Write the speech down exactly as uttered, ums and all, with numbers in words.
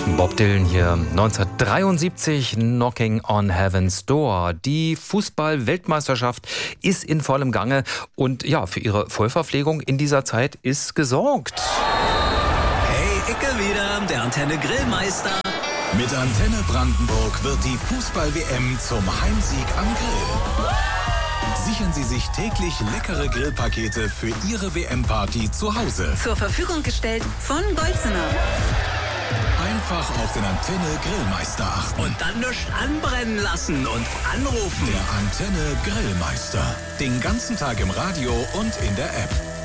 Bob Dylan hier neunzehnhundertdreiundsiebzig, Knocking on Heaven's Door. Die Fußball-Weltmeisterschaft ist in vollem Gange und ja, für ihre Vollverpflegung in dieser Zeit ist gesorgt. Hey, Icke wieder, der Antenne Grillmeister. Mit Antenne Brandenburg wird die Fußball-W M zum Heimsieg am Grill. Sichern Sie sich täglich leckere Grillpakete für Ihre W M-Party zu Hause. Zur Verfügung gestellt von Bolzener. Einfach auf den Antenne Grillmeister achten. Und dann nichts anbrennen lassen und anrufen. Der Antenne Grillmeister. Den ganzen Tag im Radio und in der App.